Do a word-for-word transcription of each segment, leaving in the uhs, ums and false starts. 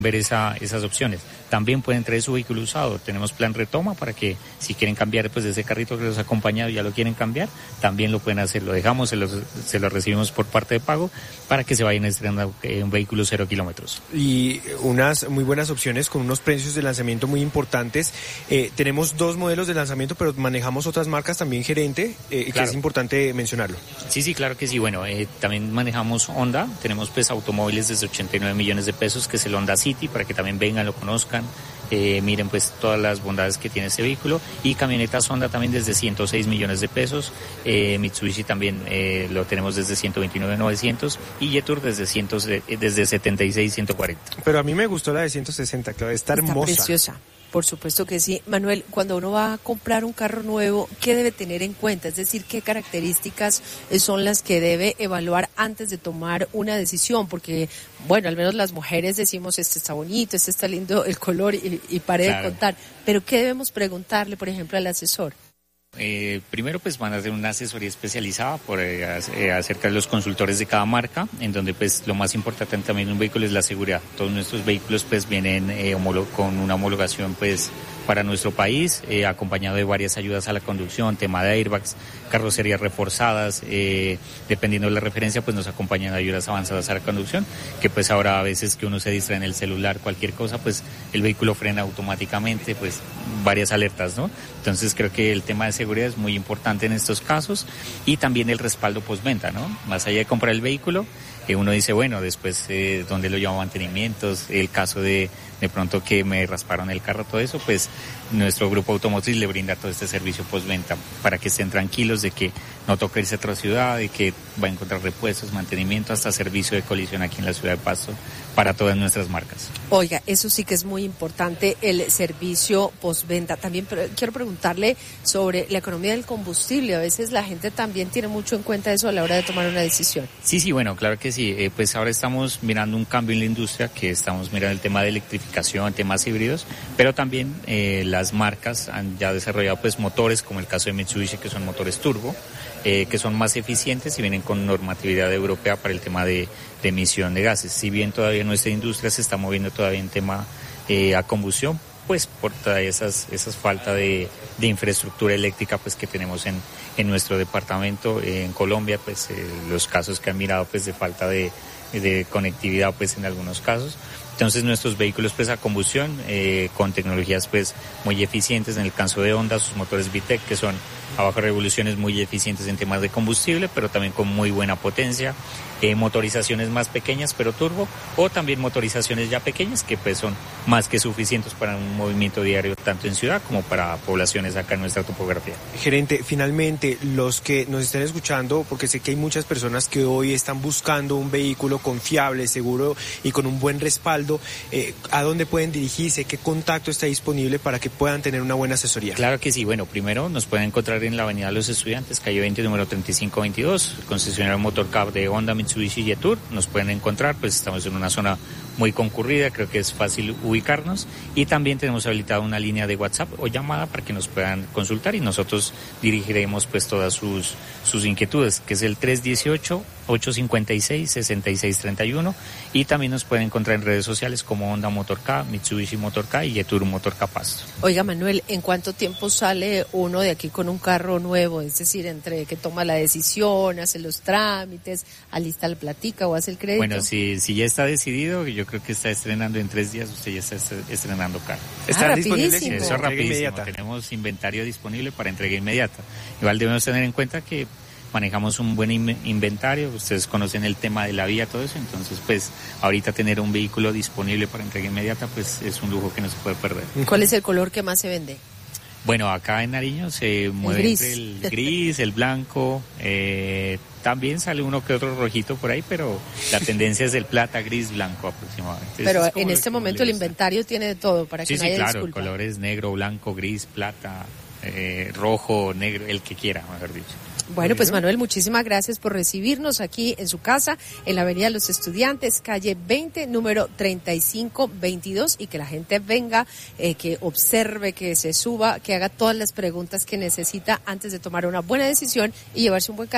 ver esa, esas opciones. También pueden traer su vehículo usado. Tenemos plan retoma para que si quieren cambiar pues de ese carrito que los ha acompañado y ya lo quieren cambiar, también lo pueden hacer. Lo dejamos, se lo, se lo recibimos por parte de pago para que se vayan estrenando un vehículo cero kilómetros. Y unas muy buenas opciones con unos precios de lanzamiento muy importantes. Eh, tenemos dos modelos de lanzamiento, pero manejamos otras marcas también, gerente, eh, claro, que es importante mencionarlo. Sí, sí, claro que sí. Bueno, eh, también manejamos Honda. Tenemos pues automóviles desde ochenta y nueve millones de pesos, que es el Honda City, para que también vengan, lo conozcan, eh, miren pues todas las bondades que tiene este vehículo. Y camionetas Honda también desde ciento seis millones de pesos, eh, Mitsubishi también eh, lo tenemos desde ciento veintinueve mil novecientos y Jetour desde, cien, desde setenta y seis mil ciento cuarenta. Pero a mí me gustó la de ciento sesenta, que va a estar Está hermosa. Preciosa. Por supuesto que sí. Manuel, cuando uno va a comprar un carro nuevo, ¿qué debe tener en cuenta? Es decir, ¿qué características son las que debe evaluar antes de tomar una decisión? Porque, bueno, al menos las mujeres decimos, este está bonito, este está lindo el color y, y pare claro. de contar. Pero ¿qué debemos preguntarle, por ejemplo, al asesor? Eh, primero pues van a hacer una asesoría especializada por eh, acerca de los consultores de cada marca, en donde pues lo más importante también en un vehículo es la seguridad. Todos nuestros vehículos pues vienen eh, homolo- con una homologación pues para nuestro país, eh, acompañado de varias ayudas a la conducción, tema de airbags, carrocerías reforzadas, eh, dependiendo de la referencia pues nos acompañan ayudas avanzadas a la conducción, que pues ahora a veces que uno se distrae en el celular, cualquier cosa, pues el vehículo frena automáticamente, pues varias alertas, ¿no? Entonces creo que el tema de seguridad es muy importante en estos casos, y también el respaldo postventa, ¿no? Más allá de comprar el vehículo, eh, uno dice, bueno, después eh, dónde lo llevo a mantenimientos, el caso de de pronto que me rasparon el carro, todo eso, pues nuestro grupo automotriz le brinda todo este servicio postventa para que estén tranquilos de que no toca irse a otra ciudad, de que va a encontrar repuestos, mantenimiento, hasta servicio de colisión aquí en la ciudad de Pasto para todas nuestras marcas. Oiga, eso sí que es muy importante, el servicio postventa. También pero, quiero preguntarle sobre la economía del combustible. A veces la gente también tiene mucho en cuenta eso a la hora de tomar una decisión. Sí, sí, bueno, claro que sí. Eh, pues ahora estamos mirando un cambio en la industria, que estamos mirando el tema de electrificación, temas híbridos, pero también eh, las marcas han ya desarrollado pues motores, como el caso de Mitsubishi, que son motores turbo, eh, que son más eficientes y vienen con normatividad europea para el tema de, de emisión de gases. Si bien todavía nuestra industria se está moviendo todavía en tema eh, a combustión, pues por toda esas, esas falta de, de infraestructura eléctrica pues que tenemos en, en nuestro departamento, eh, en Colombia, pues eh, los casos que han mirado pues de falta de, de conectividad pues en algunos casos. Entonces nuestros vehículos pues a combustión eh, con tecnologías pues muy eficientes, en el caso de Honda sus motores VTEC, que son a bajas revoluciones, muy eficientes en temas de combustible, pero también con muy buena potencia, eh, motorizaciones más pequeñas pero turbo, o también motorizaciones ya pequeñas que pues son más que suficientes para un movimiento diario tanto en ciudad como para poblaciones acá en nuestra topografía. Gerente, finalmente los que nos estén escuchando, porque sé que hay muchas personas que hoy están buscando un vehículo confiable, seguro y con un buen respaldo, eh, ¿a dónde pueden dirigirse? ¿Qué contacto está disponible para que puedan tener una buena asesoría? Claro que sí, bueno, primero nos pueden encontrar en la avenida de los Estudiantes, calle veinte, número treinta y cinco veintidós, concesionario Motorcap de Honda, Mitsubishi y Jetour. Nos pueden encontrar, pues estamos en una zona muy concurrida, creo que es fácil ubicarnos, y también tenemos habilitada una línea de WhatsApp o llamada para que nos puedan consultar y nosotros dirigiremos pues todas sus, sus inquietudes, que es el tres dieciocho, ocho cincuenta y seis, sesenta y seis treinta y uno, y también nos pueden encontrar en redes sociales como Honda Motorcap, Mitsubishi Motorcap y Jetour Motorcap Pasto. Oiga, Manuel, ¿en cuánto tiempo sale uno de aquí con un carro nuevo? Es decir, entre que toma la decisión, hace los trámites, alista la platica o hace el crédito. Bueno, si, si ya está decidido, yo creo que está estrenando en tres días, usted ya está estrenando carro. ¿Está ah, disponible? rapidísimo. Eso es rapidísimo. Tenemos inventario disponible para entrega inmediata. Igual debemos tener en cuenta que manejamos un buen inventario, ustedes conocen el tema de la vía, todo eso, entonces pues ahorita tener un vehículo disponible para entrega inmediata pues es un lujo que no se puede perder. ¿Cuál es el color que más se vende? Bueno, acá en Nariño se mueve gris. entre el gris, el blanco, eh, también sale uno que otro rojito por ahí, pero la tendencia es el plata, gris, blanco aproximadamente. Pero es en este momento el inventario tiene de todo para que sí, no haya sí, claro, disculpa. colores negro, blanco, gris, plata, eh, rojo, negro, el que quiera, mejor dicho. Bueno, pues Manuel, muchísimas gracias por recibirnos aquí en su casa, en la Avenida de los Estudiantes, calle veinte, número treinta y cinco veintidós, y que la gente venga, eh, que observe, que se suba, que haga todas las preguntas que necesita antes de tomar una buena decisión y llevarse un buen carro.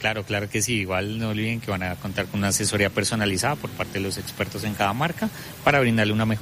Claro, claro que sí. Igual no olviden que van a contar con una asesoría personalizada por parte de los expertos en cada marca para brindarle una mejor